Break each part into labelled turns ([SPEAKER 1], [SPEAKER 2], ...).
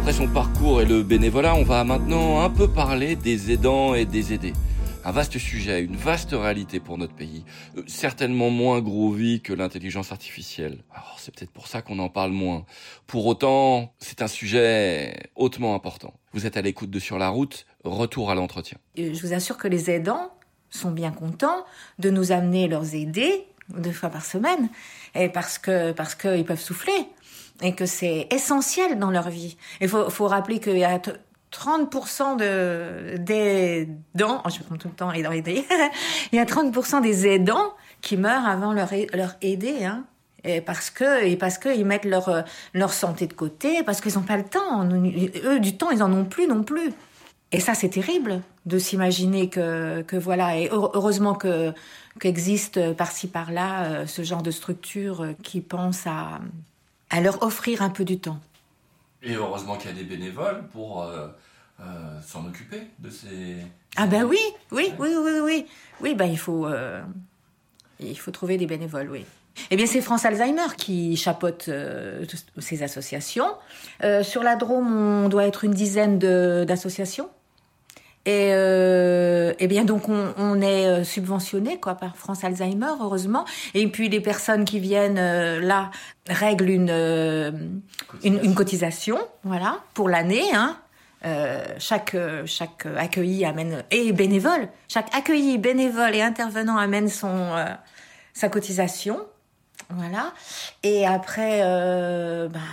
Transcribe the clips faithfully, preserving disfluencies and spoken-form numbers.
[SPEAKER 1] Après son parcours et le bénévolat, on va maintenant un peu parler des aidants et des aidés. Un vaste sujet, une vaste réalité pour notre pays. Euh, certainement moins groovy que l'intelligence artificielle. Alors c'est peut-être pour ça qu'on en parle moins. Pour autant, c'est un sujet hautement important. Vous êtes à l'écoute de Sur la route, retour à l'entretien.
[SPEAKER 2] Je vous assure que les aidants sont bien contents de nous amener leurs aidés deux fois par semaine, et parce que parce qu'ils peuvent souffler, et que c'est essentiel dans leur vie. Il faut, faut rappeler qu'il y a trente pour cent de, des aidants, oh, je me trompe tout le temps, aidants, aidés, il y a trente pour cent des aidants qui meurent avant leur, leur aidé, hein. Et parce que, et parce que ils mettent leur, leur santé de côté, parce qu'ils n'ont pas le temps. Eux, du temps, ils en ont plus non plus. Et ça, c'est terrible de s'imaginer que, que voilà. Et heureusement que, qu'existe par-ci par-là ce genre de structure qui pense à, à leur offrir un peu du temps.
[SPEAKER 1] Et heureusement qu'il y a des bénévoles pour euh, euh, s'en occuper de ces...
[SPEAKER 2] Ah ben oui, oui, oui, oui, oui. Oui, ben il faut, euh, il faut trouver des bénévoles, oui. Eh bien, c'est France Alzheimer qui chapeaute euh, ces associations. Euh, sur la Drôme, on doit être une dizaine de, d'associations. Et euh, eh bien, donc, on, on est subventionné quoi, par France Alzheimer, heureusement. Et puis, les personnes qui viennent euh, là règlent une, euh, une, une cotisation, voilà, pour l'année, hein. Euh, chaque, chaque accueilli amène, et bénévole, chaque accueilli, bénévole et intervenant amène son, euh, sa cotisation. Voilà. Et après, euh, bah,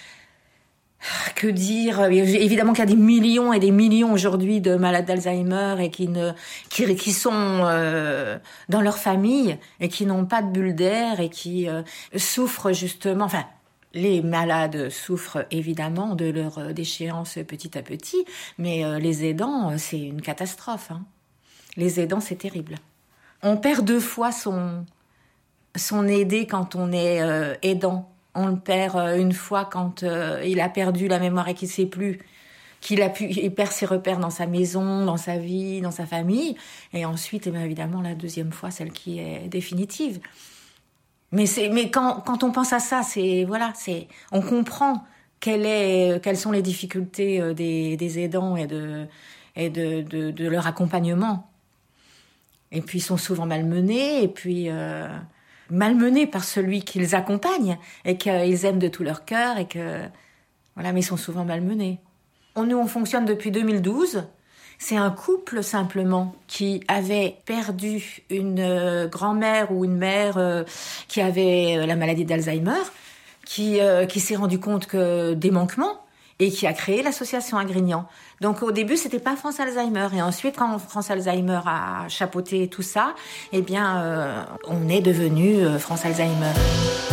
[SPEAKER 2] que dire ? Évidemment qu'il y a des millions et des millions aujourd'hui de malades d'Alzheimer et qui ne, qui, qui sont euh, dans leur famille et qui n'ont pas de bulle d'air et qui euh, souffrent justement. Enfin, les malades souffrent évidemment de leur déchéance petit à petit, mais euh, les aidants, c'est une catastrophe. Hein. Les aidants, c'est terrible. On perd deux fois son son aidé quand on est euh, aidant. On le perd euh, une fois quand euh, il a perdu la mémoire et qu'il ne sait plus, qu'il a pu, il perd ses repères dans sa maison, dans sa vie, dans sa famille. Et ensuite, eh bien, évidemment, la deuxième fois, celle qui est définitive. Mais, c'est, mais quand, quand on pense à ça, c'est, voilà, c'est, on comprend quelle est, quelles sont les difficultés des, des aidants et, de, et de, de, de leur accompagnement. Et puis, ils sont souvent malmenés, et puis... Euh, malmenés par celui qu'ils accompagnent et qu'ils aiment de tout leur cœur et que voilà, mais ils sont souvent malmenés. Nous, on fonctionne depuis deux mille douze. C'est un couple simplement qui avait perdu une euh, grand-mère ou une mère euh, qui avait euh, la maladie d'Alzheimer, qui euh, qui s'est rendu compte que des manquements et qui a créé l'association à Grignan. Donc au début, c'était pas France Alzheimer. Et ensuite, quand France Alzheimer a chapeauté tout ça, eh bien, euh, on est devenu euh, France Alzheimer.